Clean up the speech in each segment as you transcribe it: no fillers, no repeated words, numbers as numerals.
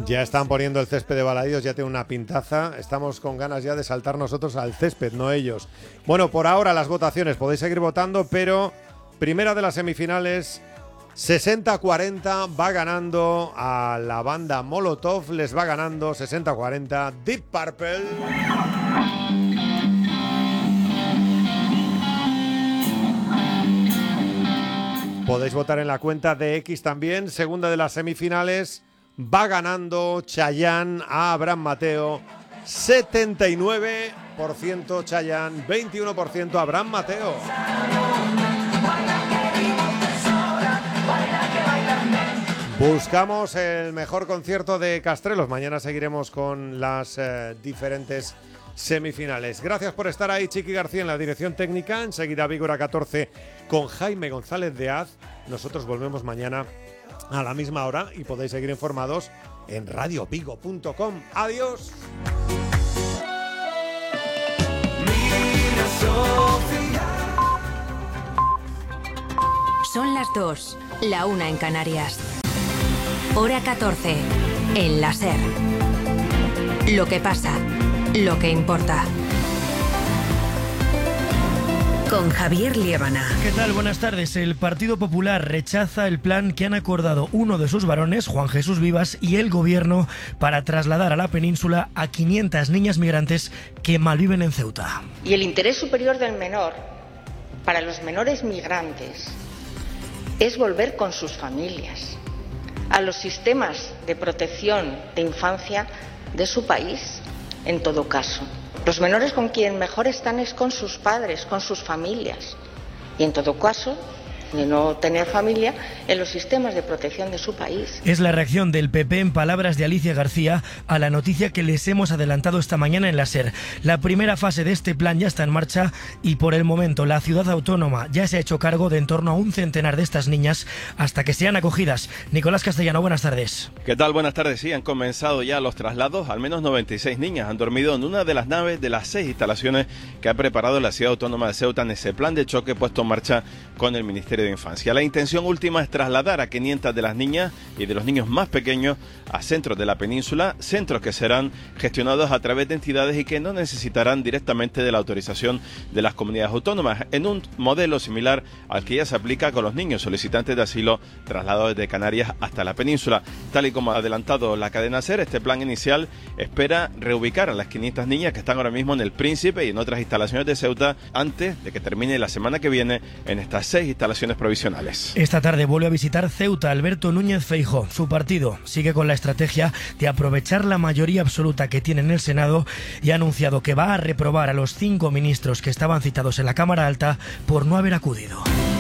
Ya están poniendo el césped de Balaídos, ya tiene una pintaza. Estamos con ganas ya de saltar nosotros al césped, no ellos. Bueno, por ahora las votaciones, podéis seguir votando, pero primera de las semifinales, 60-40, va ganando a la banda Molotov, les va ganando 60-40 Deep Purple. Podéis votar en la cuenta de X también. Segunda de las semifinales, va ganando Chayanne a Abraham Mateo. 79% Chayanne, 21% Abraham Mateo. Buscamos el mejor concierto de Castrelos. Mañana seguiremos con las diferentes semifinales. Gracias por estar ahí, Chiqui García en la dirección técnica. Enseguida Vígora 14 con Jaime González de Az. Nosotros volvemos mañana a la misma hora y podéis seguir informados en radiovigo.com. Adiós. Son las 2, la 1 en Canarias. Hora 14, en la SER. Lo que pasa, lo que importa. Con Javier Liébana. ¿Qué tal? Buenas tardes. El Partido Popular rechaza el plan que han acordado uno de sus varones, Juan Jesús Vivas, y el Gobierno para trasladar a la península a 500 niñas migrantes que malviven en Ceuta. Y el interés superior del menor, para los menores migrantes, es volver con sus familias a los sistemas de protección de infancia de su país, en todo caso. Los menores con quien mejor están es con sus padres, con sus familias. Y en todo caso, de no tener familia, en los sistemas de protección de su país. Es la reacción del PP, en palabras de Alicia García, a la noticia que les hemos adelantado esta mañana en la SER. La primera fase de este plan ya está en marcha y por el momento la ciudad autónoma ya se ha hecho cargo de en torno a un centenar de estas niñas hasta que sean acogidas. Nicolás Castellano, buenas tardes. ¿Qué tal? Buenas tardes. Sí, han comenzado ya los traslados. Al menos 96 niñas han dormido en una de las naves de las 6 instalaciones que ha preparado la ciudad autónoma de Ceuta en ese plan de choque puesto en marcha con el Ministerio de Infancia. La intención última es trasladar a 500 de las niñas y de los niños más pequeños a centros de la península, centros que serán gestionados a través de entidades y que no necesitarán directamente de la autorización de las comunidades autónomas, en un modelo similar al que ya se aplica con los niños solicitantes de asilo trasladados desde Canarias hasta la península. Tal y como ha adelantado la cadena SER, este plan inicial espera reubicar a las 500 niñas que están ahora mismo en el Príncipe y en otras instalaciones de Ceuta antes de que termine la semana que viene en estas 6 instalaciones provisionales. Esta tarde vuelve a visitar Ceuta Alberto Núñez Feijóo. Su partido sigue con la estrategia de aprovechar la mayoría absoluta que tiene en el Senado y ha anunciado que va a reprobar a los 5 ministros que estaban citados en la Cámara Alta por no haber acudido.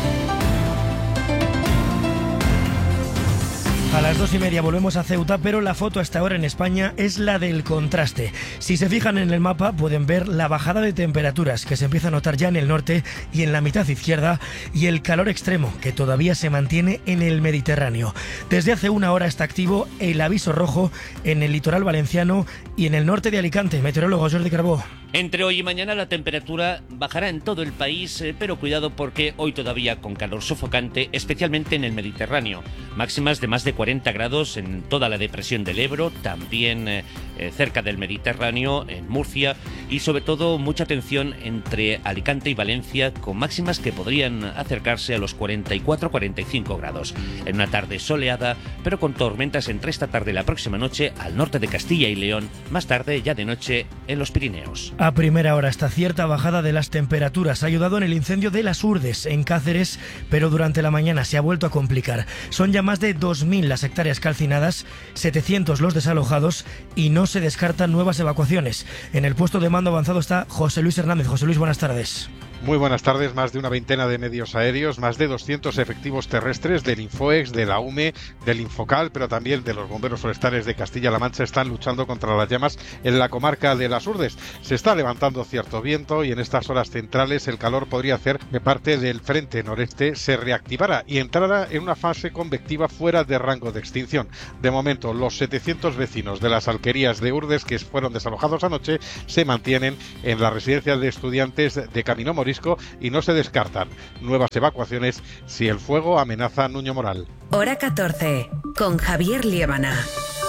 A las 2:30 volvemos a Ceuta, pero la foto hasta ahora en España es la del contraste. Si se fijan en el mapa pueden ver la bajada de temperaturas que se empieza a notar ya en el norte y en la mitad izquierda y el calor extremo que todavía se mantiene en el Mediterráneo. Desde hace una hora está activo el aviso rojo en el litoral valenciano y en el norte de Alicante. Meteorólogo Jordi Carbó. Entre hoy y mañana la temperatura bajará en todo el país, pero cuidado porque hoy todavía con calor sofocante, especialmente en el Mediterráneo. Máximas de más de 40 grados en toda la depresión del Ebro, también cerca del Mediterráneo, en Murcia, y sobre todo mucha atención entre Alicante y Valencia, con máximas que podrían acercarse a los 44-45 grados. En una tarde soleada, pero con tormentas entre esta tarde y la próxima noche al norte de Castilla y León, más tarde ya de noche en los Pirineos. A primera hora esta cierta bajada de las temperaturas ha ayudado en el incendio de Las Urdes, en Cáceres, pero durante la mañana se ha vuelto a complicar. Son ya más de 2.000 las hectáreas calcinadas, 700 los desalojados y no se descartan nuevas evacuaciones. En el puesto de mando avanzado está José Luis Hernández. José Luis, buenas tardes. Muy buenas tardes. Más de una veintena de medios aéreos, más de 200 efectivos terrestres del Infoex, de la UME, del Infocal, pero también de los bomberos forestales de Castilla-La Mancha están luchando contra las llamas en la comarca de Las Urdes. Se está levantando cierto viento y en estas horas centrales el calor podría hacer que parte del frente noreste se reactivara y entrara en una fase convectiva fuera de rango de extinción. De momento, los 700 vecinos de las alquerías de Urdes que fueron desalojados anoche se mantienen en la residencia de estudiantes de Camino Morisco y no se descartan nuevas evacuaciones si el fuego amenaza a Nuño Moral. Hora 14, con Javier Liébana.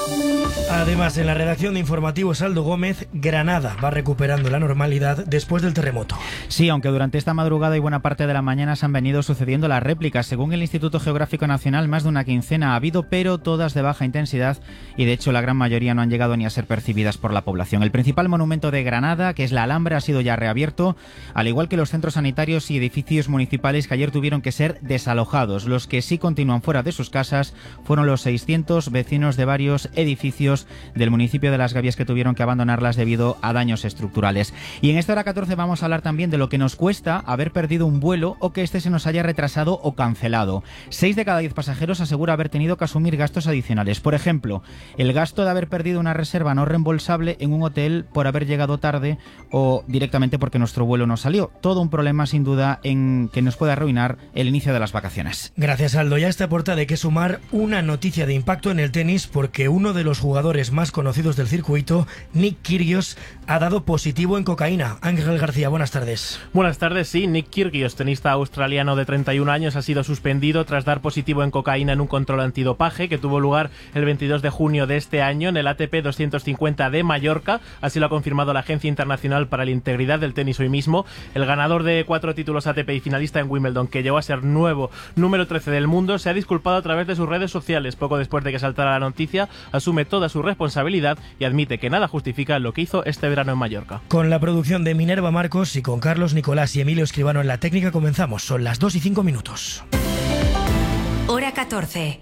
Además, en la redacción de informativos Aldo Gómez, Granada va recuperando la normalidad después del terremoto. Sí, aunque durante esta madrugada y buena parte de la mañana se han venido sucediendo las réplicas. Según el Instituto Geográfico Nacional, más de una quincena ha habido, pero todas de baja intensidad y de hecho la gran mayoría no han llegado ni a ser percibidas por la población. El principal monumento de Granada, que es la Alhambra, ha sido ya reabierto, al igual que los centros sanitarios y edificios municipales que ayer tuvieron que ser desalojados. Los que sí continúan fuera de sus casas fueron los 600 vecinos de varios edificios del municipio de Las Gavias que tuvieron que abandonarlas debido a daños estructurales. Y en esta hora 14 vamos a hablar también de lo que nos cuesta haber perdido un vuelo o que este se nos haya retrasado o cancelado. 6 de cada 10 pasajeros asegura haber tenido que asumir gastos adicionales. Por ejemplo, el gasto de haber perdido una reserva no reembolsable en un hotel por haber llegado tarde o directamente porque nuestro vuelo no salió. Todo un problema sin duda en que nos puede arruinar el inicio de las vacaciones. Gracias, Aldo. Ya a esta portada hay que sumar una noticia de impacto en el tenis porque uno de los jugadores más conocidos del circuito, Nick Kyrgios, ha dado positivo en cocaína. Ángel García, buenas tardes. Buenas tardes, sí. Nick Kyrgios, tenista australiano de 31 años, ha sido suspendido tras dar positivo en cocaína en un control antidopaje que tuvo lugar el 22 de junio de este año en el ATP 250 de Mallorca. Así lo ha confirmado la Agencia Internacional para la Integridad del Tenis hoy mismo. El ganador de 4 títulos ATP y finalista en Wimbledon, que llegó a ser nuevo número 13 del mundo, se ha disculpado a través de sus redes sociales. Poco después de que saltara la noticia, asume toda su responsabilidad y admite que nada justifica lo que hizo este verano en Mallorca. Con la producción de Minerva Marcos y con Carlos Nicolás y Emilio Escribano en la técnica comenzamos. Son las 2:05. Hora 14.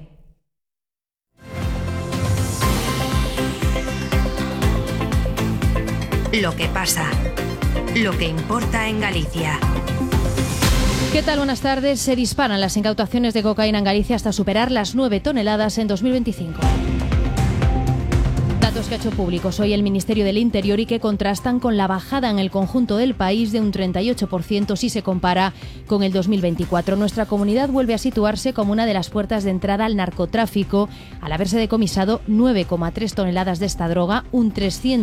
Lo que pasa, lo que importa en Galicia. ¿Qué tal? Buenas tardes. Se disparan las incautaciones de cocaína en Galicia hasta superar las 9 toneladas en 2025. Datos que ha hecho públicos hoy el Ministerio del Interior y que contrastan con la bajada en el conjunto del país de un 38% si se compara con el 2024. Nuestra comunidad vuelve a situarse como una de las puertas de entrada al narcotráfico al haberse decomisado 9,3 toneladas de esta droga, un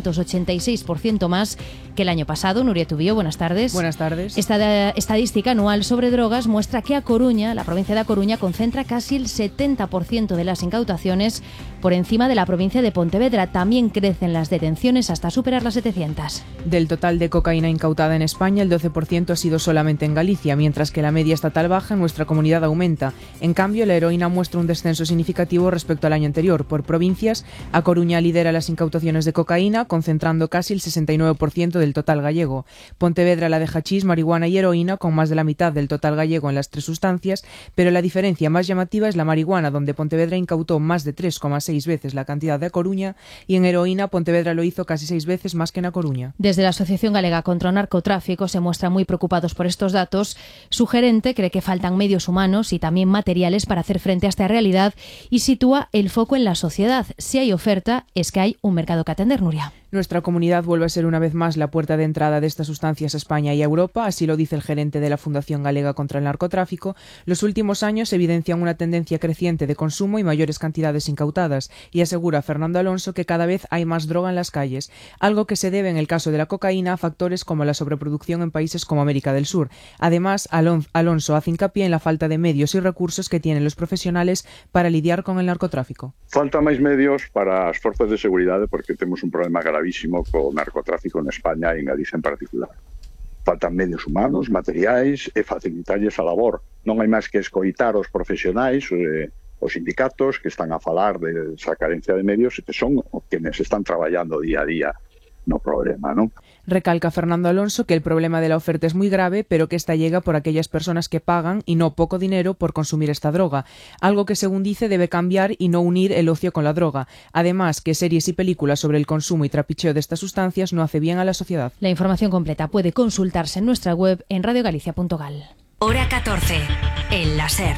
386% más que el año pasado. Nuria Tubío, buenas tardes. Buenas tardes. Esta estadística anual sobre drogas muestra que A Coruña, la provincia de A Coruña, concentra casi el 70% de las incautaciones por encima de la provincia de Pontevedra. También crecen las detenciones hasta superar las 700. Del total de cocaína incautada en España, el 12% ha sido solamente en Galicia, mientras que la media estatal baja, en nuestra comunidad aumenta. En cambio, la heroína muestra un descenso significativo respecto al año anterior. Por provincias, A Coruña lidera las incautaciones de cocaína, concentrando casi el 69% del total gallego. Pontevedra la de hachís, marihuana y heroína, con más de la mitad del total gallego en las tres sustancias, pero la diferencia más llamativa es la marihuana, donde Pontevedra incautó más de 3,6 veces la cantidad de A Coruña, y en heroína Pontevedra lo hizo casi 6 veces más que en A Coruña. Desde la Asociación Galega contra el Narcotráfico se muestran muy preocupados por estos datos. Su gerente cree que faltan medios humanos y también materiales para hacer frente a esta realidad y sitúa el foco en la sociedad. Si hay oferta, es que hay un mercado que atender, Nuria. Nuestra comunidad vuelve a ser una vez más la puerta de entrada de estas sustancias a España y a Europa, así lo dice el gerente de la Fundación Galega contra el Narcotráfico. Los últimos años evidencian una tendencia creciente de consumo y mayores cantidades incautadas, y asegura Fernando Alonso que cada vez hay más droga en las calles, algo que se debe en el caso de la cocaína a factores como la sobreproducción en países como América del Sur. Además, Alonso hace hincapié en la falta de medios y recursos que tienen los profesionales para lidiar con el narcotráfico. Falta máis medios para as forzas de seguridade porque temos un problema gravísimo co narcotráfico en España e en Galicia en particular. Faltan medios humanos, materiais e facilitarlles a labor. Non hai máis que escoitar os profesionais, os sindicatos que están a falar de esa carencia de medios e que son quienes están traballando día a día no problema, ¿no? Recalca Fernando Alonso que el problema de la oferta es muy grave, pero que esta llega por aquellas personas que pagan, y no poco dinero, por consumir esta droga. Algo que, según dice, debe cambiar y no unir el ocio con la droga. Además, que series y películas sobre el consumo y trapicheo de estas sustancias no hace bien a la sociedad. La información completa puede consultarse en nuestra web en radiogalicia.gal. Hora 14, en la SER.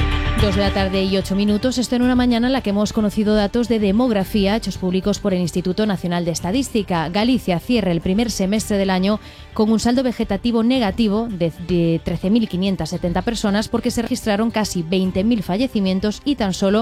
2:08 p.m. Esto en una mañana en la que hemos conocido datos de demografía hechos públicos por el Instituto Nacional de Estadística. Galicia cierra el primer semestre del año con un saldo vegetativo negativo de 13.570 personas porque se registraron casi 20.000 fallecimientos y tan solo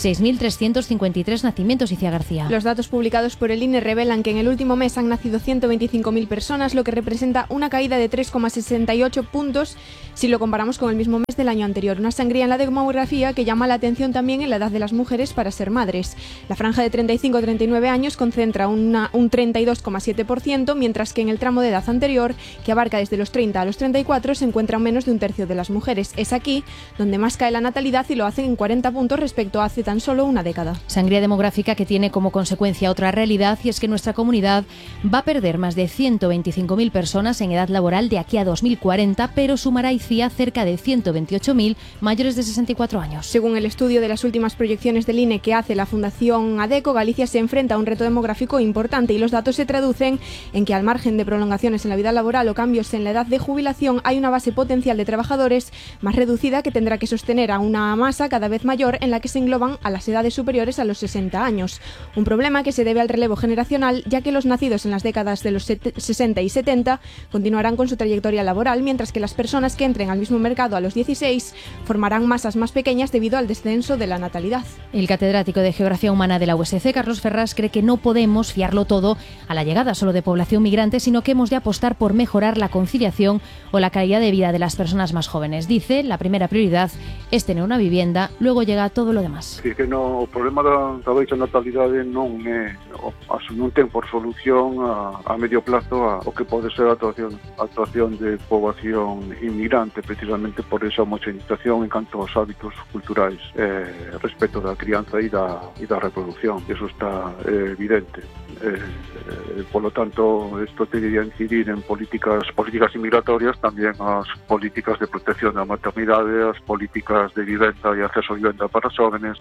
6.353 nacimientos. Icía García. Los datos publicados por el INE revelan que en el último mes han nacido 125.000 personas, lo que representa una caída de 3,68 puntos si lo comparamos con el mismo mes del año anterior. Una sangría en la demografía que llama la atención también en la edad de las mujeres para ser madres. La franja de 35-39 años concentra un 32,7%, mientras que en el tramo de edad anterior, que abarca desde los 30 a los 34, se encuentra menos de un tercio de las mujeres. Es aquí donde más cae la natalidad y lo hacen en 40 puntos respecto a hace tan solo una década. Sangría demográfica que tiene como consecuencia otra realidad, y es que nuestra comunidad va a perder más de 125.000 personas en edad laboral de aquí a 2040, pero sumará ICIA cerca de 128.000 mayores de 64 años. Según el estudio de las últimas proyecciones del INE que hace la Fundación ADECO, Galicia se enfrenta a un reto demográfico importante, y los datos se traducen en que, al margen de prolongaciones en la vida laboral o cambios en la edad de jubilación, hay una base potencial de trabajadores más reducida que tendrá que sostener a una masa cada vez mayor en la que se engloban a las edades superiores a los 60 años. Un problema que se debe al relevo generacional, ya que los nacidos en las décadas de los 60 y 70 continuarán con su trayectoria laboral, mientras que las personas que entren al mismo mercado a los 16 formarán masas más pequeñas debido al descenso de la natalidad. El catedrático de Geografía Humana de la USC, Carlos Ferrás, cree que no podemos fiarlo todo a la llegada solo de población migrante, sino que hemos de apostar por mejorar la conciliación o la calidad de vida de las personas más jóvenes. Dice, la primera prioridad es tener una vivienda, luego llega todo lo demás. Que no, o problema da baixa natalidade non ten por solución a medio plazo o que pode ser a actuación de poboación inmigrante, precisamente por esa homogeneización en canto aos hábitos culturais respecto da crianza e da reproducción. Eso está evidente. Por lo tanto, esto debería incidir en políticas inmigratorias, también as políticas de protección da maternidade, as políticas de vivenda e acceso a vivenda para os jóvenes.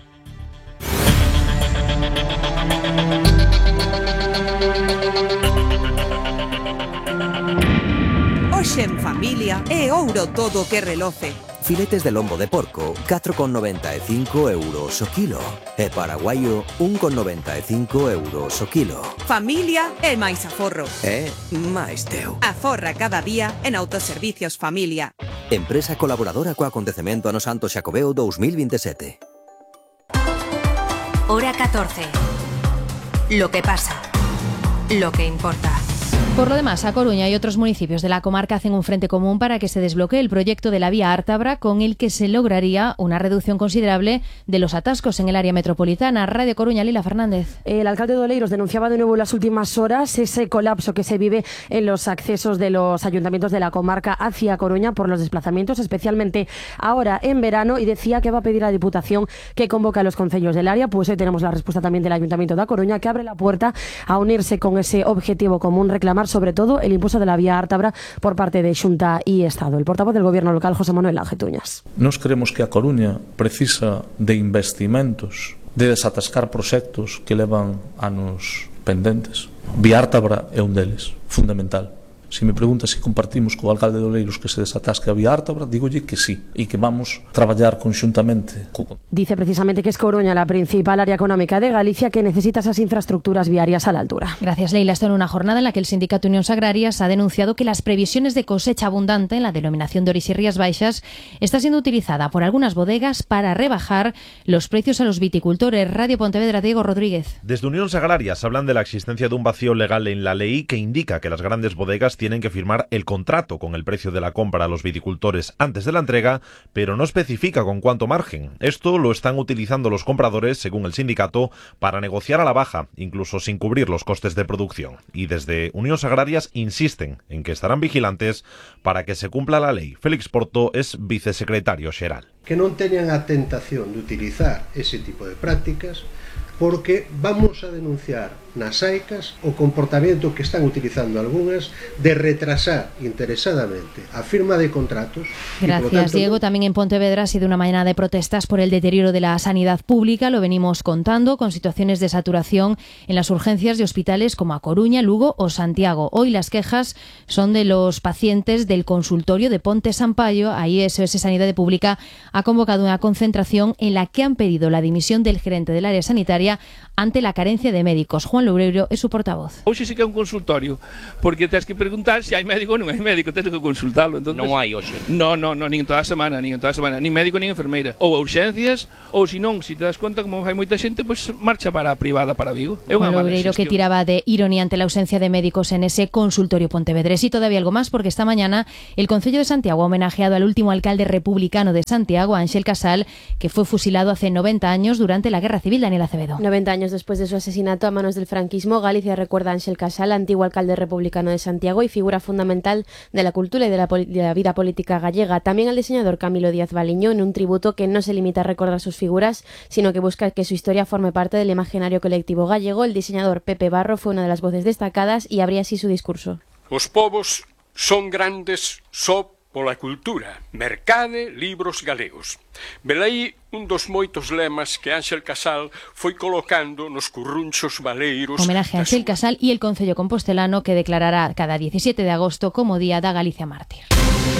Hoxe en familia é ouro todo que reloce. Filetes de lombo de porco, 4,95 euros o kilo. E paraguayo, 1,95 euros o kilo. Familia é máis aforro. É máis teu. Aforra cada día en Autoservicios Familia. Empresa colaboradora co acontecemento ano Santo Xacobeo 2027. Hora 14. Lo que pasa. Lo que importa. Por lo demás, A Coruña y otros municipios de la comarca hacen un frente común para que se desbloquee el proyecto de la vía Ártabra, con el que se lograría una reducción considerable de los atascos en el área metropolitana. Radio Coruña, Lila Fernández. El alcalde de Oleiros denunciaba de nuevo en las últimas horas ese colapso que se vive en los accesos de los ayuntamientos de la comarca hacia Coruña por los desplazamientos, especialmente ahora en verano, y decía que va a pedir a la Diputación que convoque a los concellos del área. Pues hoy tenemos la respuesta también del Ayuntamiento de A Coruña, que abre la puerta a unirse con ese objetivo común, reclamar sobre todo el impulso de la vía Ártabra por parte de Xunta y Estado. El portavoz del Gobierno local, José Manuel Angetuñas. Nos creemos que A Coruña precisa de investimentos, de desatascar proxectos que levan anos pendentes. Vía Ártabra é un deles, fundamental. Si me pregunta si compartimos co alcalde de Oleiros que se desatasque a vía Ártabra, digolle que sí, e que vamos traballar conxuntamente. Dice precisamente que es Coruña la principal área económica de Galicia, que necesita esas infraestructuras viarias a la altura. Gracias, Leila. Esto en una jornada en la que el Sindicato Unións Agrarias ha denunciado que las previsiones de cosecha abundante en la denominación de Orix y Rías Baixas está siendo utilizada por algunas bodegas para rebajar los precios a los viticultores. Radio Pontevedra, Diego Rodríguez. Desde Unións Agrarias hablan de la existencia de un vacío legal en la ley que indica que las grandes bodegas tienen que firmar el contrato con el precio de la compra a los viticultores antes de la entrega, pero no especifica con cuánto margen. Esto lo están utilizando los compradores, según el sindicato, para negociar a la baja, incluso sin cubrir los costes de producción. Y desde Unións Agrarias insisten en que estarán vigilantes para que se cumpla la ley. Félix Porto es vicesecretario xeral. Que non teñan a tentación de utilizar ese tipo de prácticas, porque vamos a denunciar nas AICAS o comportamento que están utilizando algunhas de retrasar interesadamente a firma de contratos. Gracias, Diego. También en Pontevedra ha sido una mañana de protestas por el deterioro de la sanidad pública. Lo venimos contando, con situaciones de saturación en las urgencias de hospitales como A Coruña, Lugo o Santiago. Hoy las quejas son de los pacientes del consultorio de Ponte Sampaio. Ahí SOS Sanidad Pública ha convocado una concentración en la que han pedido la dimisión del gerente del área sanitaria sanitaria ante la carencia de médicos. Juan Loureiro es su portavoz. Hoxe sí que é un consultorio, porque tens que preguntar se hai médico ou non hai médico, tens que consultarlo. Entonces, non hai hoxe. Non, nin toda a semana, nin médico nin enfermeira. Ou a urxencias, ou se non, se te das conta como hai moita xente, pois marcha para a privada, para Vigo. É unha Juan mala Loureiro que tiraba de ironía ante la ausencia de médicos en ese consultorio pontevedrés. Y todavía algo más, porque esta mañana el Concello de Santiago ha homenajeado al último alcalde republicano de Santiago, Ángel Casal, que fue fusilado hace 90 años durante la Guerra Civil. Daniel Acevedo. 90 años después de su asesinato a manos del franquismo, Galicia recuerda a Ángel Casal, antiguo alcalde republicano de Santiago y figura fundamental de la cultura y de la vida política gallega. También al diseñador Camilo Díaz Baliño, en un tributo que no se limita a recordar sus figuras, sino que busca que su historia forme parte del imaginario colectivo gallego. El diseñador Pepe Barro fue una de las voces destacadas y abría así su discurso. Os povos son grandes só pola cultura, mercade, libros galegos. Velaí un dos moitos lemas que Ángel Casal foi colocando nos currunchos baleiros. Homenaje a Ángel Casal y el Concello compostelano, que declarará cada 17 de agosto como Día da Galicia Mártir.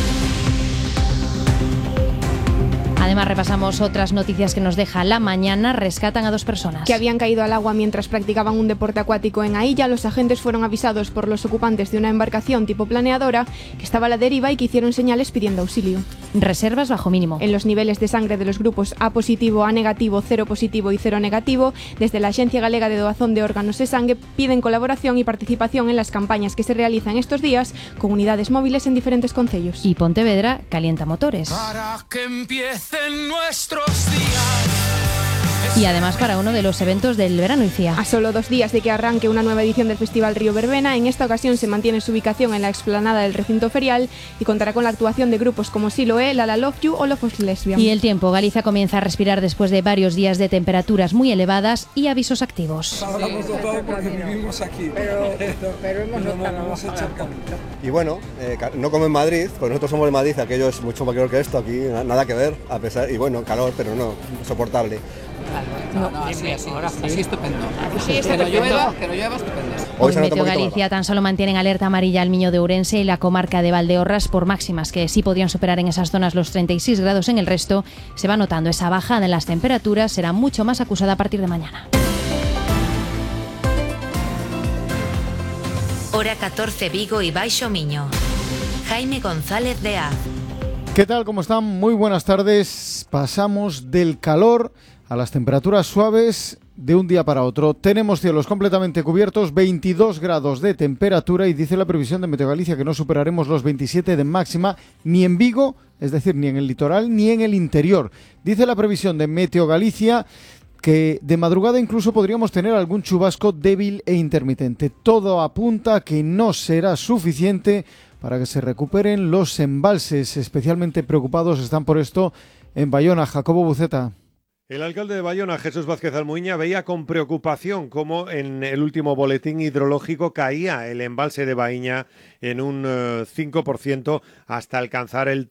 Además, repasamos otras noticias que nos deja La Mañana. Rescatan a 2 personas que habían caído al agua mientras practicaban un deporte acuático en Ailla. Los agentes fueron avisados por los ocupantes de una embarcación tipo planeadora que estaba a la deriva y que hicieron señales pidiendo auxilio. Reservas bajo mínimo. En los niveles de sangre de los grupos A positivo, A negativo, 0 positivo y 0 negativo, desde la Agencia Galega de Doazón de Órganos e Sangue piden colaboración y participación en las campañas que se realizan estos días con unidades móviles en diferentes concellos. Y Pontevedra calienta motores. Para que empiecen nuestros días. Y además para uno de los eventos del verano ICIA. A solo 2 días de que arranque una nueva edición del Festival Río Verbena, en esta ocasión se mantiene su ubicación en la explanada del recinto ferial y contará con la actuación de grupos como Siloé, Lala Love You o Love Lesbian. Y el tiempo. Galicia comienza a respirar después de varios días de temperaturas muy elevadas y avisos activos. Hablamos de todo porque vivimos aquí, pero hemos notado. Y bueno, no como en Madrid, pues nosotros somos de Madrid, aquello es mucho mayor que esto, aquí nada que ver, a pesar, y bueno, calor, pero no, soportable. No, así estupendo. Que no llueva, estupendo. Hoy Meteo Galicia tan solo mantienen alerta amarilla al Miño de Ourense y la comarca de Valdeorras por máximas que sí podrían superar en esas zonas los 36 grados. En el resto se va notando esa bajada en las temperaturas, será mucho más acusada a partir de mañana. Hora 14 Vigo y Baixo Miño. Jaime González de Az. ¿Qué tal? ¿Cómo están? Muy buenas tardes. Pasamos del calor a las temperaturas suaves de un día para otro. Tenemos cielos completamente cubiertos, 22 grados de temperatura y dice la previsión de Meteo Galicia que no superaremos los 27 de máxima ni en Vigo, es decir, ni en el litoral ni en el interior. Dice la previsión de Meteo Galicia que de madrugada incluso podríamos tener algún chubasco débil e intermitente. Todo apunta a que no será suficiente para que se recuperen los embalses. Especialmente preocupados están por esto en Bayona. Jacobo Buceta. El alcalde de Bayona, Jesús Vázquez Almuiña, veía con preocupación cómo en el último boletín hidrológico caía el embalse de Baíña en un 5% hasta alcanzar el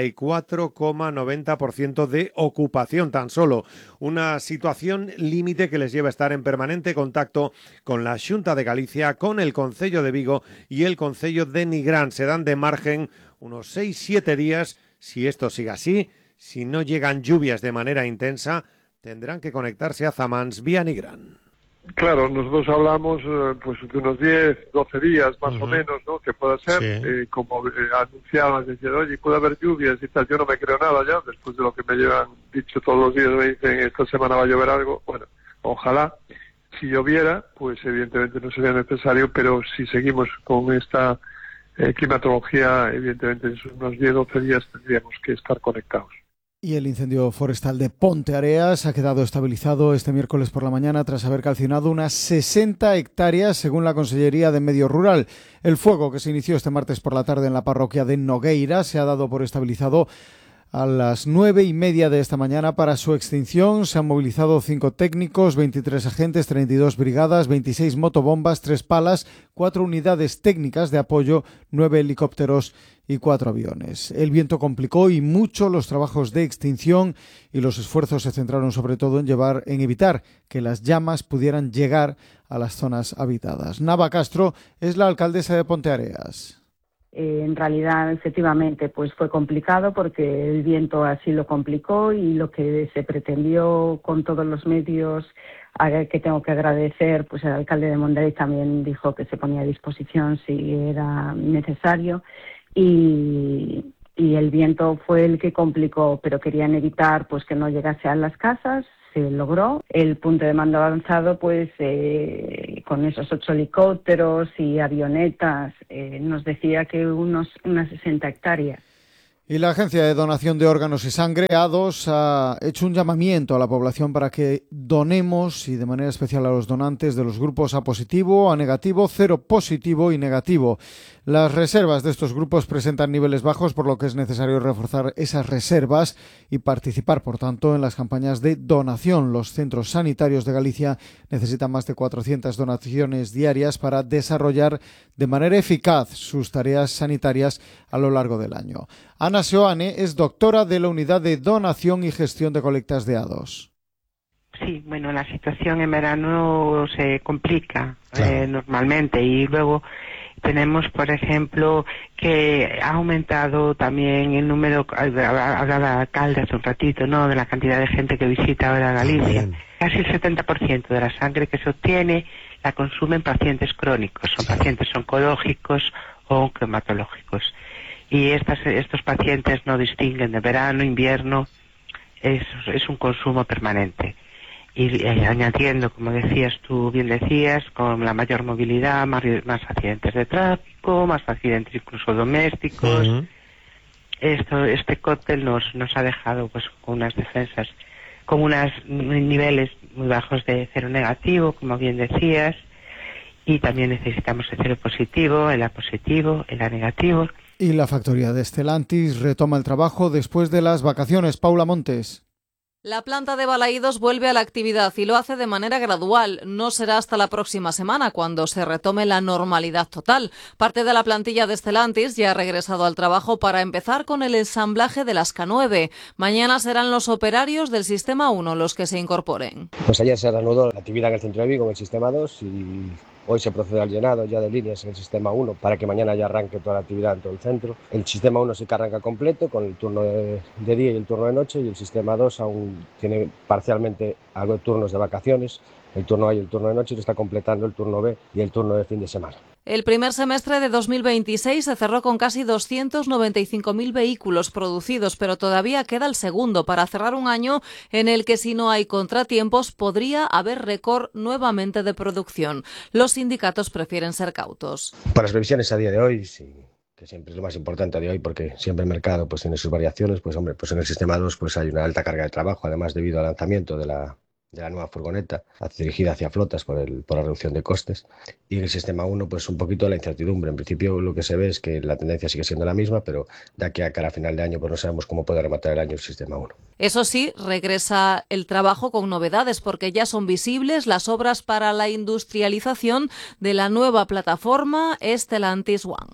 34,90% de ocupación tan solo. Una situación límite que les lleva a estar en permanente contacto con la Xunta de Galicia, con el Concello de Vigo y el Concello de Nigrán. Se dan de margen unos 6-7 días. Si esto sigue así, si no llegan lluvias de manera intensa, tendrán que conectarse a Zamans vía Nigrán. Claro, nosotros hablamos pues de unos 10, 12 días más o menos, ¿no? Que pueda ser, sí. Como anunciaban, decían, oye, puede haber lluvias y tal. Yo no me creo nada ya, después de lo que me llevan dicho todos los días, me dicen, esta semana va a llover algo. Bueno, ojalá. Si lloviera, pues evidentemente no sería necesario, pero si seguimos con esta climatología, evidentemente en unos 10, 12 días tendríamos que estar conectados. Y el incendio forestal de Ponteareas ha quedado estabilizado este miércoles por la mañana tras haber calcinado unas 60 hectáreas según la Consellería de Medio Rural. El fuego que se inició este martes por la tarde en la parroquia de Nogueira se ha dado por estabilizado a las 9:30 de esta mañana. Para su extinción se han movilizado 5 técnicos, 23 agentes, 32 brigadas, 26 motobombas, 3 palas, 4 unidades técnicas de apoyo, 9 helicópteros y 4 aviones. El viento complicó y mucho los trabajos de extinción y los esfuerzos se centraron sobre todo en evitar que las llamas pudieran llegar a las zonas habitadas. Nava Castro es la alcaldesa de Ponteareas. En realidad, efectivamente, pues fue complicado porque el viento así lo complicó y lo que se pretendió con todos los medios que tengo que agradecer, pues el alcalde de Mondariz también dijo que se ponía a disposición si era necesario, y el viento fue el que complicó, pero querían evitar pues que no llegase a las casas. Se logró. El punto de mando avanzado, pues con esos 8 helicópteros y avionetas, nos decía que unas 60 hectáreas. Y la Agencia de Donación de Órganos y Sangre, A2, ha hecho un llamamiento a la población para que donemos, y de manera especial a los donantes de los grupos A positivo, A negativo, cero positivo y negativo. Las reservas de estos grupos presentan niveles bajos, por lo que es necesario reforzar esas reservas y participar, por tanto, en las campañas de donación. Los centros sanitarios de Galicia necesitan más de 400 donaciones diarias para desarrollar de manera eficaz sus tareas sanitarias a lo largo del año. Ana Seoane es doctora de la Unidad de Donación y Gestión de Colectas de A2. Sí, bueno, la situación en verano se complica normalmente, y luego tenemos, por ejemplo, que ha aumentado también el número, hablaba el alcalde hace un ratito, ¿no?, de la cantidad de gente que visita ahora Galicia. Casi el 70% de la sangre que se obtiene la consumen pacientes crónicos, son pacientes oncológicos o oncohematológicos. Y estos pacientes no distinguen de verano, invierno, es un consumo permanente. Y añadiendo, como tú bien decías, con la mayor movilidad, más accidentes de tráfico, más accidentes incluso domésticos. Este cóctel nos ha dejado pues con unas defensas, con unos niveles muy bajos de cero negativo, como bien decías, y también necesitamos el cero positivo, el A positivo, el A negativo. Y la factoría de Stellantis retoma el trabajo después de las vacaciones. Paula Montes. La planta de Balaídos vuelve a la actividad y lo hace de manera gradual. No será hasta la próxima semana cuando se retome la normalidad total. Parte de la plantilla de Stellantis ya ha regresado al trabajo para empezar con el ensamblaje de las K9. Mañana serán los operarios del Sistema 1 los que se incorporen. Pues ayer se reanudó la actividad en el centro de Vigo, en el Sistema 2, y hoy se procede al llenado ya de líneas en el Sistema 1 para que mañana ya arranque toda la actividad en todo el centro. El Sistema 1 sí que arranca completo con el turno de día y el turno de noche, y el Sistema 2 aún tiene parcialmente algo de turnos de vacaciones, el turno A y el turno de noche, y está completando el turno B y el turno de fin de semana. El primer semestre de 2026 se cerró con casi 295.000 vehículos producidos, pero todavía queda el segundo para cerrar un año en el que, si no hay contratiempos, podría haber récord nuevamente de producción. Los sindicatos prefieren ser cautos. Para las previsiones a día de hoy, sí, que siempre es lo más importante a día de hoy, porque siempre el mercado pues tiene sus variaciones, pues hombre, pues en el Sistema 2 pues hay una alta carga de trabajo, además debido al lanzamiento de la nueva furgoneta dirigida hacia flotas por la reducción de costes, y en el Sistema 1 pues un poquito la incertidumbre. En principio lo que se ve es que la tendencia sigue siendo la misma, pero de aquí a cara a final de año pues no sabemos cómo puede rematar el año el Sistema 1. Eso sí, regresa el trabajo con novedades, porque ya son visibles las obras para la industrialización de la nueva plataforma Stellantis One.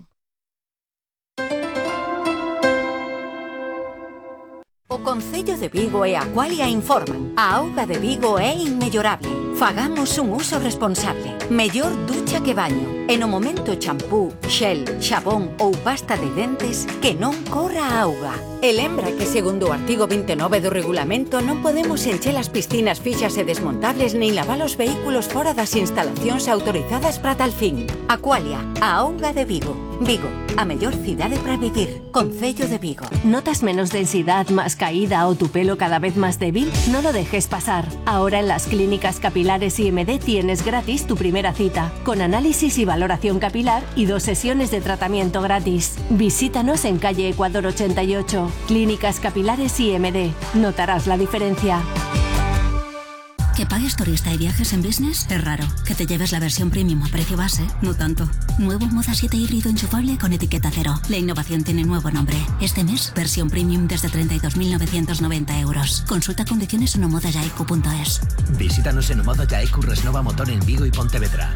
O Concello de Vigo e Aqualia informan. A auga de Vigo é inmellorable. Fagamos un uso responsable. Mellor ducha que baño. E no momento champú, xel, xabón ou pasta de dentes, que non corra a auga. E lembra que segundo o artigo 29 do regulamento non podemos encher as piscinas fixas e desmontables nin lavar os vehículos fora das instalacións autorizadas para tal fin. Aqualia, a auga de Vigo. Vigo, a mellor cidade para vivir. Concello de Vigo. ¿Notas menos densidad, más caída o tu pelo cada vez más débil? No lo dejes pasar. Ahora en las clínicas capilares IMD tienes gratis tu primera cita, con análisis y valoración capilar y 2 sesiones de tratamiento gratis. Visítanos en calle Ecuador 88. Clínicas Capilares IMD. Notarás la diferencia. ¿Que pagues turista y viajes en business? Es raro. Que te lleves la versión premium a precio base, no tanto. Nuevo Moza 7 híbrido enchufable con etiqueta cero. La innovación tiene nuevo nombre. Este mes, versión premium desde 32.990 euros. Consulta condiciones en omodayaiku.es. Visítanos en Omoda Yaiku Resnova Motor en Vigo y Pontevedra.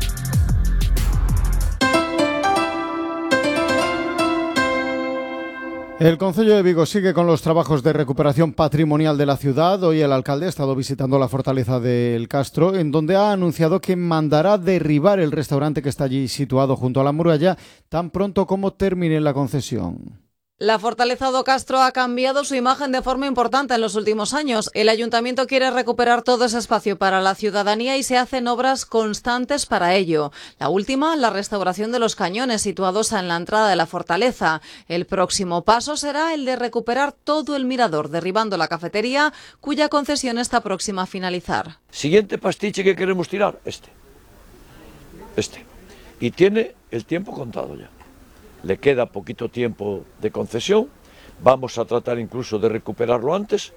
El Concello de Vigo sigue con los trabajos de recuperación patrimonial de la ciudad. Hoy el alcalde ha estado visitando la fortaleza del Castro, en donde ha anunciado que mandará derribar el restaurante que está allí situado junto a la muralla tan pronto como termine la concesión. La Fortaleza do Castro ha cambiado su imagen de forma importante en los últimos años. El ayuntamiento quiere recuperar todo ese espacio para la ciudadanía y se hacen obras constantes para ello. La última, la restauración de los cañones situados en la entrada de la fortaleza. El próximo paso será el de recuperar todo el mirador, derribando la cafetería, cuya concesión está próxima a finalizar. Siguiente pastiche que queremos tirar, este. Y tiene el tiempo contado ya. Le queda poquito tiempo de concesión, vamos a tratar incluso de recuperarlo antes,